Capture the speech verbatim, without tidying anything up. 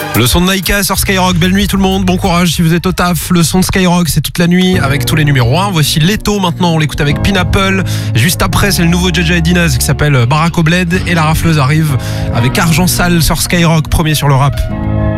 Le son de Naïka sur Skyrock, belle nuit tout le monde, bon courage si vous êtes au taf. Le son de Skyrock, c'est toute la nuit avec tous les numéros un. Voici Leto maintenant, on l'écoute avec Pineapple. Juste après, c'est le nouveau J J et Dinaz qui s'appelle Barack Obled. Et la rafleuse arrive avec Argent Sale sur Skyrock, premier sur le rap.